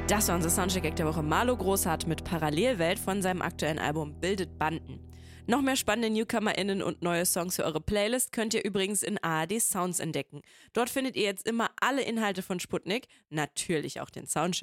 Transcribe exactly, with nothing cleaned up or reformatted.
Das war unser Soundcheck der Woche. Marlo Großhardt mit Parallelwelt von seinem aktuellen Album Bildet Banden. Noch mehr spannende NewcomerInnen und neue Songs für eure Playlist könnt ihr übrigens in A R D Sounds entdecken. Dort findet ihr jetzt immer alle Inhalte von Sputnik, natürlich auch den Soundcheck.